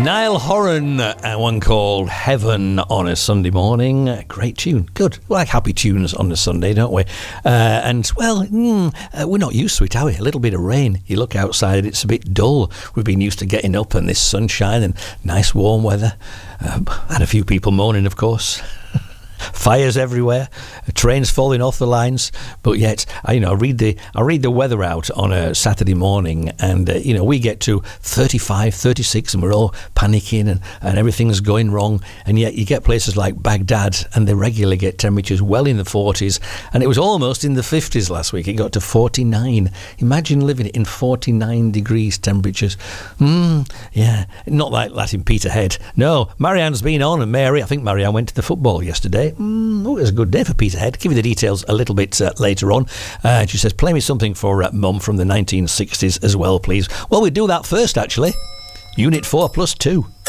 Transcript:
Niall Horan, one called Heaven on a Sunday morning. Great tune. Good. We like happy tunes on a Sunday, don't we? We're not used to it, are we? A little bit of rain. You look outside, it's a bit dull. We've been used to getting up and this sunshine and nice warm weather. Had a few people moaning, of course. Fires everywhere, trains falling off the lines, but yet I read the weather out on a Saturday morning, and we get to 35, 36, and we're all panicking and everything's going wrong, and yet you get places like Baghdad and they regularly get temperatures well in the 40s, and it was almost in the 50s last week. It got to 49. Imagine living in 49 degrees temperatures. Yeah, not like that in Peterhead. No, Marianne's been on, and Mary, I think Marianne went to the football yesterday. It was a good day for Peterhead. Give you the details a little bit later on. She says, play me something for Mum from the 1960s as well, please. Well, we do that first, actually. Unit 4+2.